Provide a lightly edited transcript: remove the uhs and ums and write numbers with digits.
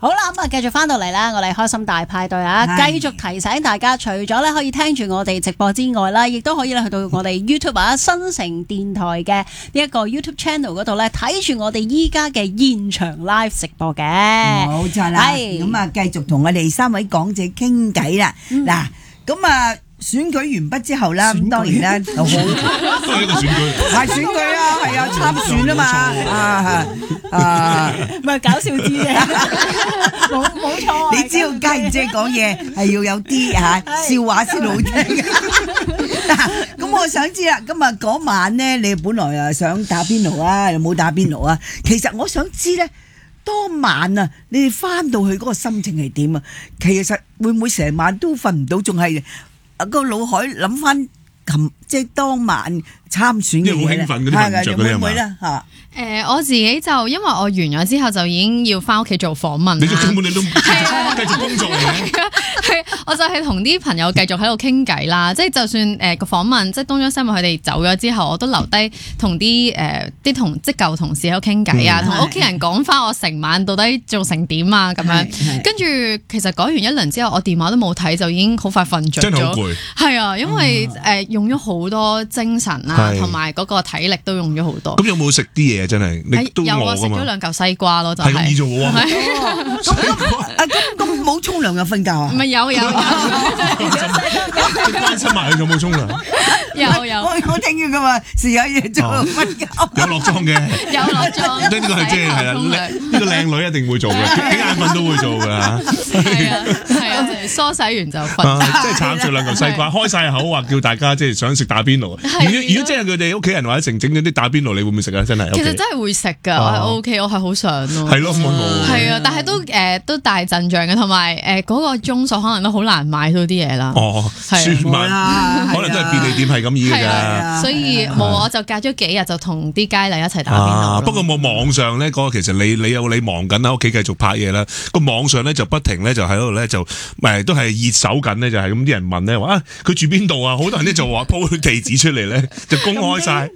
好啦，咁啊，繼續翻到嚟啦，我哋開心大派對啊！繼續提醒大家，除咗咧可以聽住我哋直播之外啦，亦都可以咧去到我哋 YouTube 啊新城電台嘅呢一個 YouTube Channel 嗰度咧睇住我哋依家嘅現場 live 直播嘅。 冇錯啦，咁啊繼續同我哋3位講者傾偈啦。嗱，咁啊選舉完畢之後啦，咁當然咧就好都係一個選舉， 係選舉啊，係啊參選啊嘛， 唔係搞笑啲嘅，冇錯。 你知道家燕姐講嘢係要有啲笑話先好聽。咁我想知啦，今日嗰晚咧，你本來啊想打邊爐啊，又冇打邊爐啊。其實我想知咧，當晚啊，你哋翻到去嗰個心情係點啊？其實會唔會成晚都瞓唔到，仲係個腦海諗翻即係當晚參選嘅嘢咧？ 好興奮嗰啲瞓唔着嗰啲會唔會咧嚇？ 我自己就因為我完咗之後就已經要翻屋企做訪問啦。 你根本你都繼續工作嚟嘅。 係，我就係同啲朋友繼續喺度傾偈啦。即係就算個訪問，即係東張西望佢哋走咗之後，我都留低同啲舊同事喺度傾偈啊，同屋企人講翻我成晚到底做成點啊咁樣。跟住其實講完一輪之後，我電話都冇睇，就已經好快瞓着咗。 真係好攰。 係啊，因為用咗好多精神啊，同埋嗰個體力都用咗好多。 咁有冇食啲嘢？真係你都餓㗎嘛？ 有啊，食咗2嚿西瓜咯，就係。 係咁易做喎。 咁冇沖涼又瞓覺啊？ 唔係有。 你關心埋佢有冇沖涼？ 有。 我聽見佢話是有嘢做瞓覺。 有落妝嘅。 有落妝。 呢個係即係啦，呢個靚女一定會做嘅，幾眼瞓都會做㗎。 係啊，梳洗完就瞓。 即係炒住2嚿西瓜，開晒口話叫大家即係想食打邊爐。如果即係佢哋屋企人或者整嗰啲打邊爐，你會唔會食啊？真係。 其實真係會食㗎，我係 OK，我係好想咯。 係咯， 係啊，但係都大陣仗嘅，同埋嗰個鐘數可能都好難買到啲嘢啦。 算埋，可能都係便利店係咁意嘅咋。 所以冇，我就隔咗幾日就同啲佳麗一齊打邊爐。 不過網上咧嗰個其實你有你忙緊喺屋企繼續拍嘢啦，個網上咧就不停咧就喺度咧就都係熱搜緊咧，就係咁啲人問咧話佢住邊度啊？好多人咧就話鋪地址出嚟咧就公開晒。